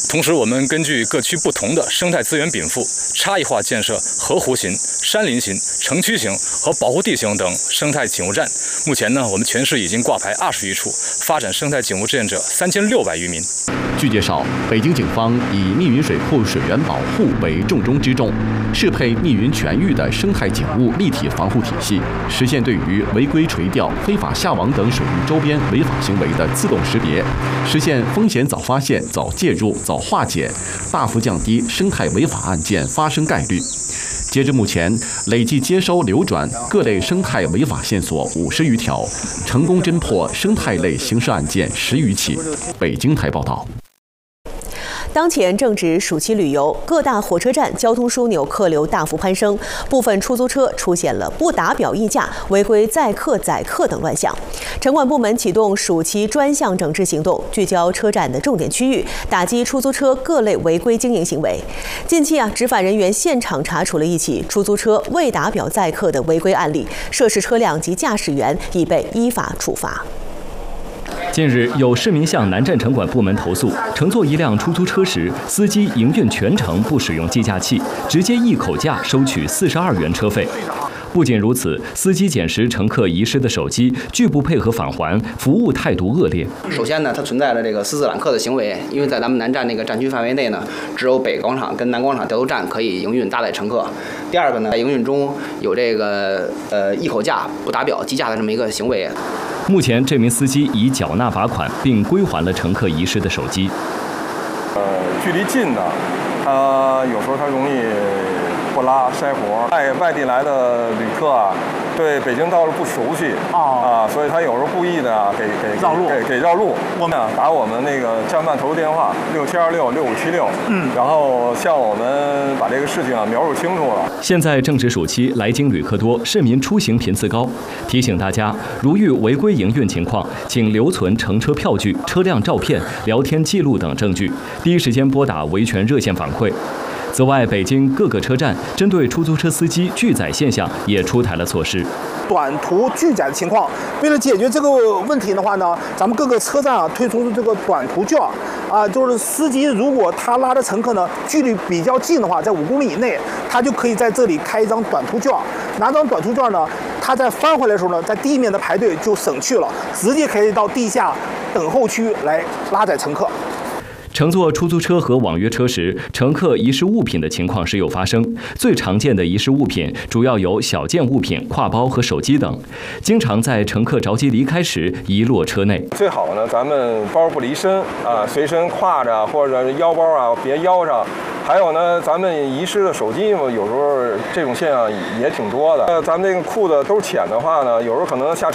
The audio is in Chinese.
同时，我们根据各区不同的生态资源禀赋，差异化建设河湖型、山林型、城区型和保护地型等生态景物站。目前呢，我们全市已经挂牌20余处，发展生态景物志愿者3600余名。 据介绍，北京警方以密云水库水源保护为重中之重，适配密云全域的生态景物立体防护体系，实现对于违规垂钓、非法下网等水域周边违法行为的自动识别，实现风险早发现、早介入、早化解，大幅降低生态违法案件发生概率。截至目前，累计接收流转各类生态违法线索50余条，成功侦破生态类刑事案件10余起。北京台报道。 当前正值暑期旅游，各大火车站交通枢纽客流大幅攀升，部分出租车出现了不打表议价、违规载客载客等乱象。城管部门启动暑期专项整治行动，聚焦车站的重点区域，打击出租车各类违规经营行为。近期执法人员现场查处了一起出租车未打表载客的违规案例，涉事车辆及驾驶员已被依法处罚。 近日，有市民向南站城管部门投诉，乘坐一辆出租车时，司机营运全程不使用计价器，直接一口价收取42元车费。不仅如此，司机捡拾乘客遗失的手机，拒不配合返还，服务态度恶劣。 首先呢，它存在着这个私自揽客的行为，因为在咱们南站那个站区范围内呢，只有北广场跟南广场调度站可以营运搭载乘客。第二个呢，在营运中有这个一口价不打表计价的这么一个行为。 目前，这名司机已缴纳罚款，并归还了乘客遗失的手机。 距离近的，有时候他容易不拉筛活。外地来的旅客对北京道路不熟悉所以他有时候故意的给绕路。我们打我们那个站办投诉电话67266576，然后向我们把这个事情描述清楚了。 现在正值暑期，来京旅客多，市民出行频次高，提醒大家，如遇违规营运情况，请留存乘车票据、车辆照片、聊天记录等证据，第一时间拨打维权热线反馈。此外，北京各个车站针对出租车司机拒载现象也出台了措施。 短途拒载的情况，为了解决这个问题的话呢，咱们各个车站推出这个短途券就是司机如果他拉的乘客呢距离比较近的话，在5公里以内，他就可以在这里开一张短途券。拿张短途券呢，他在翻回来的时候呢，在地面的排队就省去了，直接可以到地下等候区来拉载乘客。 乘坐出租车和网约车时，乘客遗失物品的情况时有发生。最常见的遗失物品主要有小件物品、挎包和手机等，经常在乘客着急离开时遗落车内。 最好呢，咱们包不离身随身挎着，或者腰包别腰上。还有呢，咱们遗失的手机嘛，有时候这种现象也挺多的。咱们这个裤子都是浅的话呢，有时候可能下车